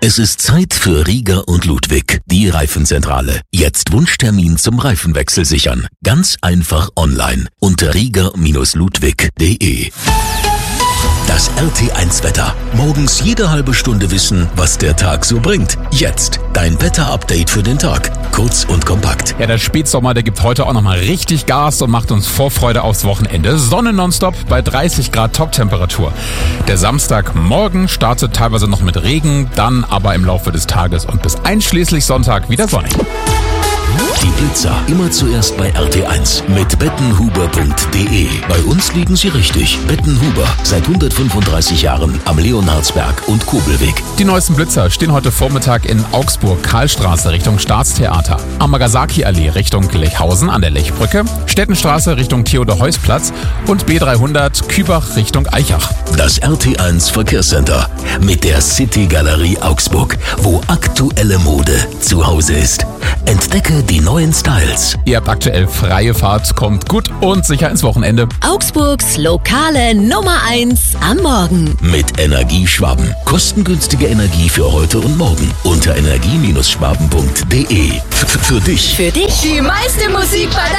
Es ist Zeit für Rieger und Ludwig, die Reifenzentrale. Jetzt Wunschtermin zum Reifenwechsel sichern. Ganz einfach online unter rieger-ludwig.de. Das RT1-Wetter. Morgens jede halbe Stunde wissen, was der Tag so bringt. Jetzt dein Wetter-Update für den Tag. Kurz und kompakt. Ja, der Spätsommer, der gibt heute auch nochmal richtig Gas und macht uns Vorfreude aufs Wochenende. Sonne nonstop bei 30 Grad Toptemperatur. Der Samstagmorgen startet teilweise noch mit Regen, dann aber im Laufe des Tages und bis einschließlich Sonntag wieder sonnig. Die Blitzer immer zuerst bei RT1 mit bettenhuber.de. Bei uns liegen Sie richtig. Bettenhuber, seit 135 Jahren am Leonhardsberg und Kobelweg. Die neuesten Blitzer stehen heute Vormittag in Augsburg, Karlstraße Richtung Staatstheater, Amagasaki-Allee Richtung Lechhausen an der Lechbrücke, Stettenstraße Richtung Theodor-Heuss-Platz und B300 Kübach Richtung Eichach. Das RT1 Verkehrscenter mit der City Galerie Augsburg, wo aktuelle Mode zu Hause ist. Entdecke die neuen Styles. Ihr habt aktuell freie Fahrt, kommt gut und sicher ins Wochenende. Augsburgs lokale Nummer 1 am Morgen. Mit Energieschwaben. Kostengünstige Energie für heute und morgen. Unter energie-schwaben.de. Für dich. Für dich. Die meiste Musik bei